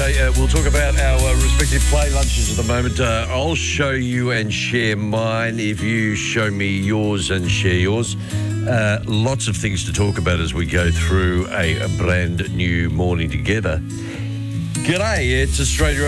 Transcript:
we'll talk about our respective play lunches at the moment. I'll show you and share mine if you show me yours and share yours. Lots of things to talk about as we go through a brand new morning together. G'day, it's Australia